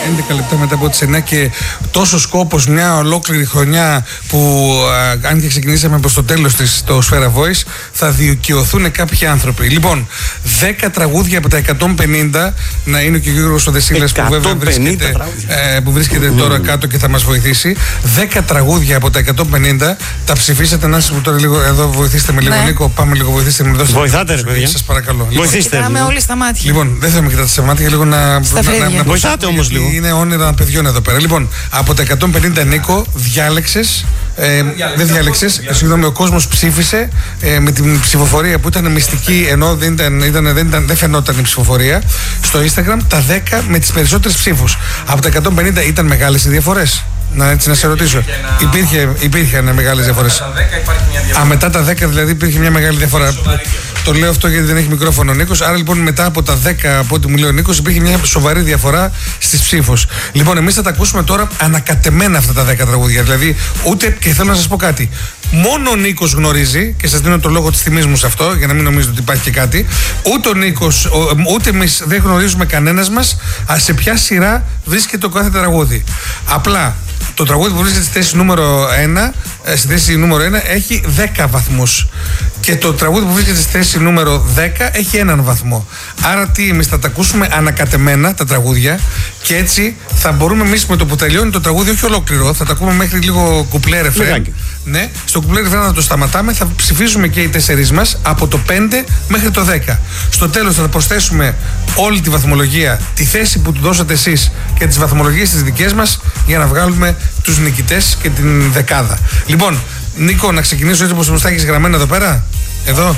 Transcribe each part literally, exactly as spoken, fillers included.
έντεκα λεπτά μετά από τις εννιά και τόσο σκόπος μια ολόκληρη χρονιά που α, αν και ξεκινήσαμε προς το τέλος της το Σφαίρα Voice, θα δικαιωθούν κάποιοι άνθρωποι. Λοιπόν, δέκα τραγούδια από τα εκατόν πενήντα, να είναι και ο Γιώργος ο Δεσίλας που βέβαια βρίσκεται, ε, που βρίσκεται τώρα mm. κάτω και θα μας βοηθήσει. δέκα τραγούδια από τα εκατόν πενήντα τα ψηφίσατε. Να σας τώρα λίγο εδώ, βοηθήστε με λίγο, ναι. Νίκο. Πάμε λίγο, βοηθήστε με. Βοηθάτε, ρε παιδιά. Σας παρακαλώ. Βοηθήστε. Κοιτάμε όλοι στα μάτια. Λοιπόν, δεν θα με κοιτάτε στα μάτια, λίγο να. να, να βοηθάτε όμως λίγο. Είναι όνειρα παιδιών εδώ πέρα. Λοιπόν, από τα εκατόν πενήντα, Νίκο, διάλεξες. Ε, δεν διάλεξες, συγγνώμη, ο κόσμος ψήφισε ε, με την ψηφοφορία που ήταν μυστική, ενώ δεν, ήταν, ήταν, δεν, ήταν, δεν φαινόταν η ψηφοφορία στο Instagram, τα δέκα με τις περισσότερες ψήφους. Από τα εκατόν πενήντα ήταν μεγάλες οι διαφορές. Να, έτσι να σε ρωτήσω. Υπήρχε, υπήρχαν μεγάλες διαφορές. Α, μετά τα δέκα δηλαδή υπήρχε μια μεγάλη διαφορά. Το λέω αυτό γιατί δεν έχει μικρόφωνο ο Νίκος. Άρα λοιπόν μετά από τα δέκα, από ό,τι μου λέει ο Νίκος, υπήρχε μια σοβαρή διαφορά στις ψήφους. Λοιπόν, εμείς θα τα ακούσουμε τώρα ανακατεμένα αυτά τα δέκα τραγούδια. Δηλαδή, ούτε, και θέλω να σας πω κάτι. Μόνο ο Νίκος γνωρίζει, και σας δίνω το λόγο της τιμής μου σε αυτό, για να μην νομίζετε ότι υπάρχει και κάτι. Ούτε ο Νίκος, ούτε εμείς δεν γνωρίζουμε κανένας μας σε ποια σειρά βρίσκεται το κάθε τραγούδι. Απλά το τραγούδι που βρίσκεται στη θέση νούμερο ένα, στη θέση νούμερο ένα έχει δέκα βαθμούς. Και το τραγούδι που βρίσκεται στη θέση νούμερο δέκα έχει έναν βαθμό. Άρα τι, εμείς θα τα ακούσουμε ανακατεμένα τα τραγούδια και έτσι θα μπορούμε εμείς με το που τελειώνει το τραγούδι, όχι ολόκληρο, θα τα ακούμε μέχρι λίγο κουπλέ ρεφρέν. Ναι, στο κουπλέ ρεφρέν να το σταματάμε, θα ψηφίσουμε και οι τέσσερις μας από το πέντε μέχρι το δέκα. Στο τέλος θα προσθέσουμε όλη τη βαθμολογία, τη θέση που του δώσατε εσείς και τις βαθμολογίες τις δικές μας για να βγάλουμε τους νικητές και την δεκάδα. Λοιπόν, Νίκο, να ξεκινήσω έτσι όπως τα έχεις γραμμένα εδώ πέρα. Εδώ.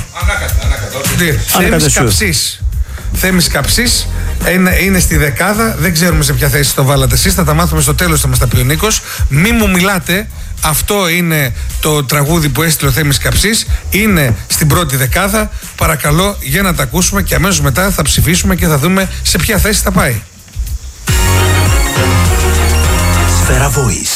Θέμης Καψής. Θέμης Καψής είναι, είναι στη δεκάδα. Δεν ξέρουμε σε ποια θέση το βάλατε εσείς. Θα τα μάθουμε στο τέλος, θα μας τα πει ο Νίκος. Μη μου μιλάτε. Αυτό είναι το τραγούδι που έστειλε ο Θέμης Καψής. Είναι στην πρώτη δεκάδα. Παρακαλώ για να τα ακούσουμε και αμέσως μετά θα ψηφίσουμε και θα δούμε σε ποια θέση θα πάει. Σφαίρα Voice.